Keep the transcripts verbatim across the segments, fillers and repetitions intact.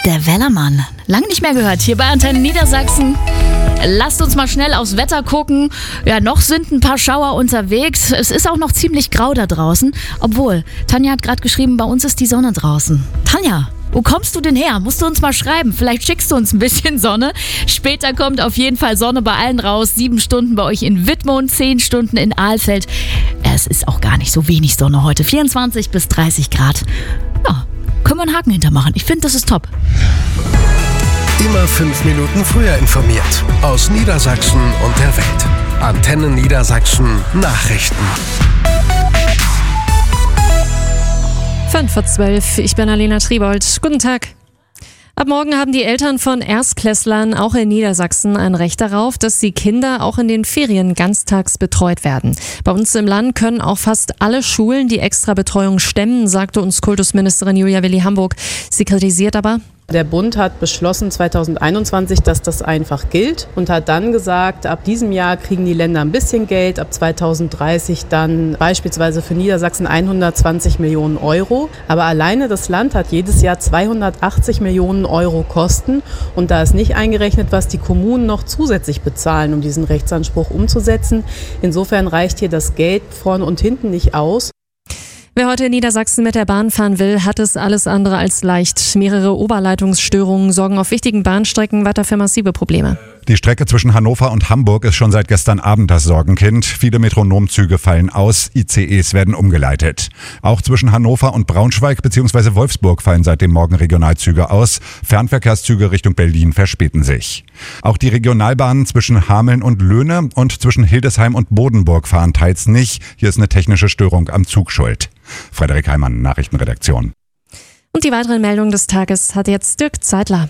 Der Wellermann. Lang nicht mehr gehört hier bei Antenne Niedersachsen. Lasst uns mal schnell aufs Wetter gucken. Ja, noch sind ein paar Schauer unterwegs. Es ist auch noch ziemlich grau da draußen. Obwohl, Tanja hat gerade geschrieben, bei uns ist die Sonne draußen. Tanja, wo kommst du denn her? Musst du uns mal schreiben. Vielleicht schickst du uns ein bisschen Sonne. Später kommt auf jeden Fall Sonne bei allen raus. Sieben Stunden bei euch in Wittmund, zehn Stunden in Alfeld. Es ist auch gar nicht so wenig Sonne heute. vierundzwanzig bis dreißig Grad. Ja, können wir einen Haken hintermachen. Ich finde, das ist top. Immer fünf Minuten früher informiert. Aus Niedersachsen und der Welt. Antenne Niedersachsen Nachrichten. Fünf vor zwölf, ich bin Alena Triebold. Guten Tag. Ab morgen haben die Eltern von Erstklässlern auch in Niedersachsen ein Recht darauf, dass die Kinder auch in den Ferien ganztags betreut werden. Bei uns im Land können auch fast alle Schulen die Extrabetreuung stemmen, sagte uns Kultusministerin Julia Willi-Hamburg. Sie kritisiert aber: Der Bund hat beschlossen zweitausendeinundzwanzig, dass das einfach gilt und hat dann gesagt, ab diesem Jahr kriegen die Länder ein bisschen Geld, ab zweitausenddreißig dann beispielsweise für Niedersachsen hundertzwanzig Millionen Euro. Aber alleine das Land hat jedes Jahr zweihundertachtzig Millionen Euro Kosten und da ist nicht eingerechnet, was die Kommunen noch zusätzlich bezahlen, um diesen Rechtsanspruch umzusetzen. Insofern reicht hier das Geld vorne und hinten nicht aus. Wer heute in Niedersachsen mit der Bahn fahren will, hat es alles andere als leicht. Mehrere Oberleitungsstörungen sorgen auf wichtigen Bahnstrecken weiter für massive Probleme. Die Strecke zwischen Hannover und Hamburg ist schon seit gestern Abend das Sorgenkind. Viele Metronomzüge fallen aus, I C Es werden umgeleitet. Auch zwischen Hannover und Braunschweig bzw. Wolfsburg fallen seit dem Morgen Regionalzüge aus. Fernverkehrszüge Richtung Berlin verspäten sich. Auch die Regionalbahnen zwischen Hameln und Löhne und zwischen Hildesheim und Bodenburg fahren teils nicht. Hier ist eine technische Störung am Zug schuld. Frederik Heimann, Nachrichtenredaktion. Und die weiteren Meldungen des Tages hat jetzt Dirk Zeitler.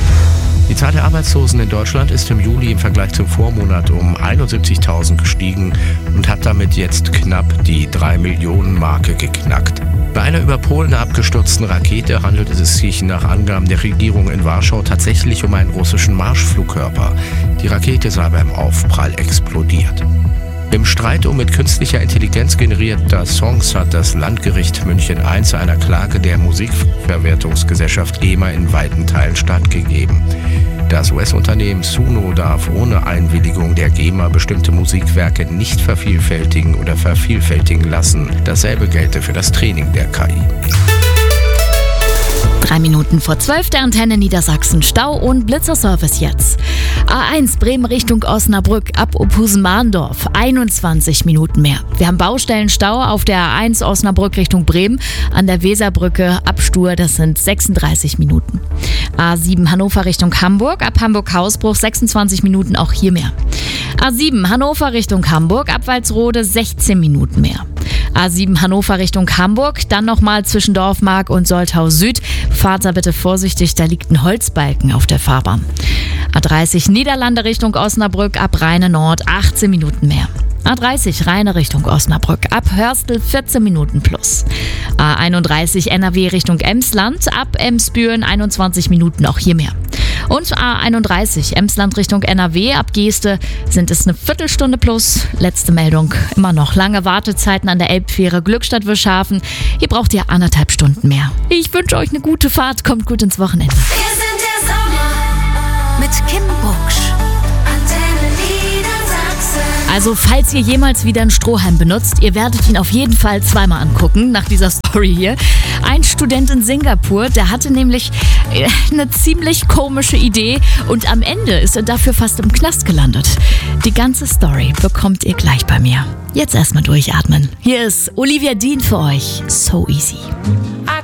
Die Zahl der Arbeitslosen in Deutschland ist im Juli im Vergleich zum Vormonat um einundsiebzigtausend gestiegen und hat damit jetzt knapp die drei Millionen Marke geknackt. Bei einer über Polen abgestürzten Rakete handelt es sich nach Angaben der Regierung in Warschau tatsächlich um einen russischen Marschflugkörper. Die Rakete sei beim Aufprall explodiert. Im Streit um mit künstlicher Intelligenz generierter Songs hat das Landgericht München eins einer Klage der Musikverwertungsgesellschaft GEMA in weiten Teilen stattgegeben. Das U S-Unternehmen Suno darf ohne Einwilligung der GEMA bestimmte Musikwerke nicht vervielfältigen oder vervielfältigen lassen. Dasselbe gelte für das Training der K I. Drei Minuten vor zwölf, der Antenne Niedersachsen. Stau und Blitzerservice jetzt. A eins Bremen Richtung Osnabrück ab Ophusen-Mahndorf. einundzwanzig Minuten mehr. Wir haben Baustellenstau auf der A eins Osnabrück Richtung Bremen. An der Weserbrücke ab Stur, das sind sechsunddreißig Minuten. A sieben Hannover Richtung Hamburg. Ab Hamburg-Hausbruch sechsundzwanzig Minuten, auch hier mehr. A sieben Hannover Richtung Hamburg. Ab Walsrode sechzehn Minuten mehr. A sieben Hannover Richtung Hamburg, dann nochmal zwischen Dorfmark und Soltau Süd. Fahrt da bitte vorsichtig, da liegt ein Holzbalken auf der Fahrbahn. A dreißig Niederlande Richtung Osnabrück, ab Rheine Nord achtzehn Minuten mehr. A dreißig Rheine Richtung Osnabrück, ab Hörstel vierzehn Minuten plus. A einunddreißig N R W Richtung Emsland, ab Emsbüren einundzwanzig Minuten, auch hier mehr. Und A einunddreißig Emsland Richtung N R W, ab Geeste sind es eine Viertelstunde plus. Letzte Meldung, immer noch lange Wartezeiten an der Elbfähre Glückstadt-Wischhafen. Hier braucht ihr anderthalb Stunden mehr. Ich wünsche euch eine gute Fahrt, kommt gut ins Wochenende. Wir sind der Sommer mit Kim Bucksch. Antenne Niedersachsen. Also falls ihr jemals wieder einen Strohhalm benutzt, ihr werdet ihn auf jeden Fall zweimal angucken, nach dieser Story hier. Ein Student in Singapur, der hatte nämlich eine ziemlich komische Idee und am Ende ist er dafür fast im Knast gelandet. Die ganze Story bekommt ihr gleich bei mir. Jetzt erstmal durchatmen. Hier ist Olivia Dean für euch. So easy.